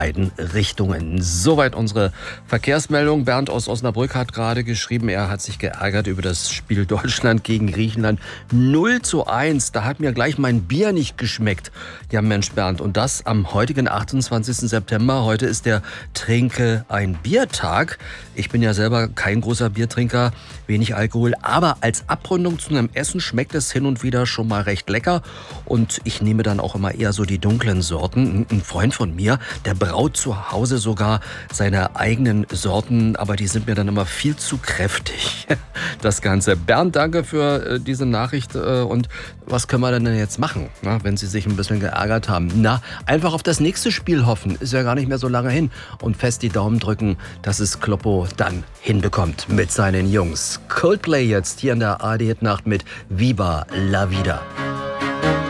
beiden Richtungen. Soweit unsere Verkehrsmeldung. Bernd aus Osnabrück hat gerade geschrieben, er hat sich geärgert über das Spiel Deutschland gegen Griechenland. 0:1, da hat mir gleich mein Bier nicht geschmeckt. Ja Mensch Bernd, und das am heutigen 28. September. Heute ist der Trinke ein Biertag. Ich bin ja selber kein großer Biertrinker, wenig Alkohol, aber als Abrundung zu einem Essen schmeckt es hin und wieder schon mal recht lecker. Und ich nehme dann auch immer eher so die dunklen Sorten. Ein Freund von mir, der braut zu Hause sogar seine eigenen Sorten, aber die sind mir dann immer viel zu kräftig, das Ganze. Bernd, danke für diese Nachricht. Und was können wir denn jetzt machen, wenn Sie sich ein bisschen geärgert haben? Na, einfach auf das nächste Spiel hoffen, ist ja gar nicht mehr so lange hin. Und fest die Daumen drücken, dass es Kloppo dann hinbekommt mit seinen Jungs. Coldplay jetzt hier in der ARD-Hit-Nacht mit Viva la Vida.